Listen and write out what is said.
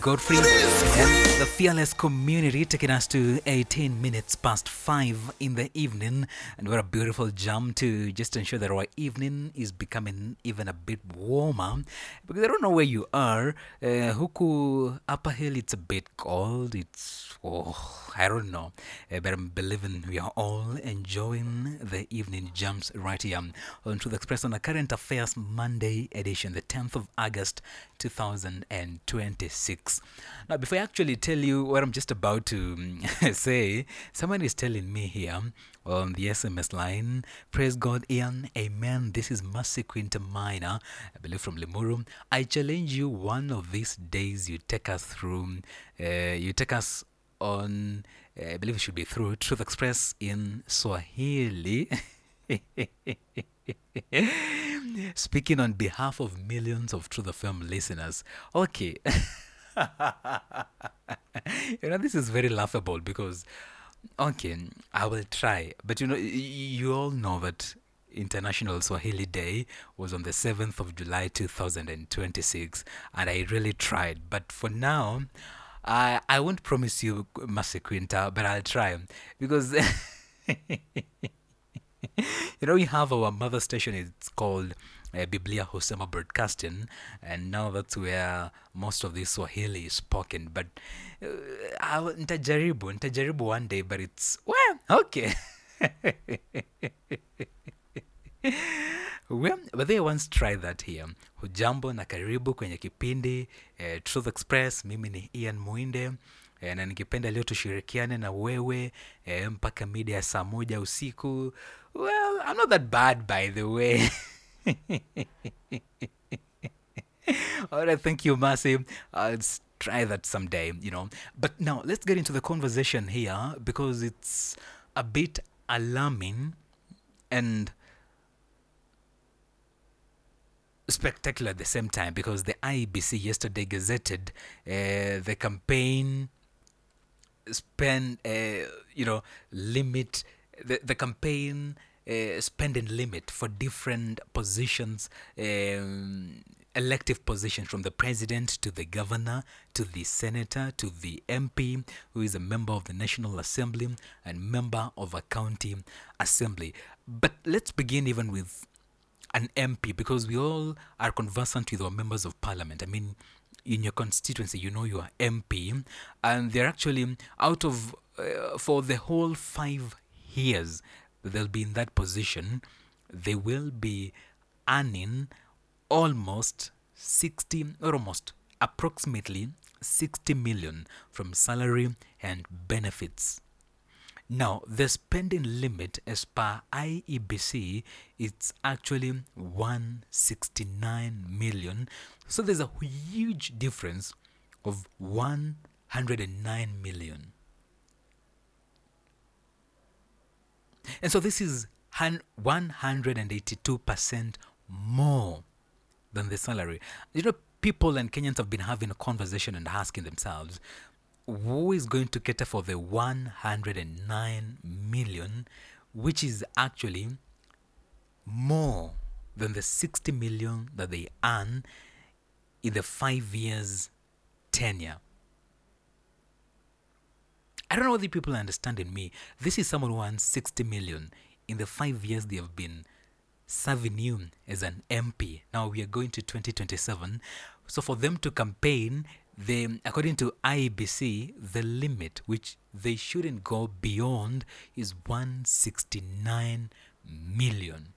Godfrey and the Fearless Community, taking us to 18 minutes past 5 in the evening. And what a beautiful jam to just ensure that our evening is becoming even a bit warmer. Because I don't know where you are. Huku Upper Hill, it's a bit cold. I don't know. But I'm believing we are all enjoying the evening jams right here on Truth Express on a Current Affairs Monday edition, the 10th of August 2026. Now, before I actually tell you what I'm just about to say, someone is telling me here on the SMS line, praise God, Ian, amen. This is Mercy Quinta Minor, I believe from Limuru. I challenge you one of these days you take us through, on, I believe it should be through Truth Express in Swahili. Speaking on behalf of millions of Truth FM listeners. Okay. This is very laughable because, okay, I will try. But you all know that International Swahili Day was on the 7th of July 2026, and I really tried. But for now, I won't promise you Mercy Quinta, but I'll try because we have our mother station. It's called Biblia Husema Broadcasting, and now that's where most of this Swahili is spoken. But nitajaribu one day, but it's okay. But they once tried that here. Hujambo na karibu kwenye kipindi Truth Express. Mimi ni Ian Muinde, na nikipenda leo tushirikiane na wewe mpaka mida ya saa 1 usiku. Well, I'm not that bad, by the way. All right, thank you, Mercy. I'll try that someday, But now, let's get into the conversation here because it's a bit alarming and spectacular at the same time because the IEBC yesterday gazetted the campaign limit, the campaign spending limit for different positions, elective positions, from the president to the governor to the senator to the MP, who is a member of the National Assembly and member of a county assembly. But let's begin even with an MP, because we all are conversant with our members of parliament. I mean, in your constituency, you are MP, and they're actually out of, for the whole 5 years they'll be in that position, they will be earning approximately 60 million from salary and benefits. Now, the spending limit as per IEBC, it's actually 169 million. So there's a huge difference of 109 million. And so this is 182% more than the salary. People and Kenyans have been having a conversation and asking themselves, who is going to cater for the 109 million, which is actually more than the 60 million that they earn in the 5 years tenure? I don't know whether people are understanding me. This is someone who earns 60 million in the 5 years they have been serving you as an MP. Now we are going to 2027. So for them to campaign, according to IEBC, the limit which they shouldn't go beyond is 169 million.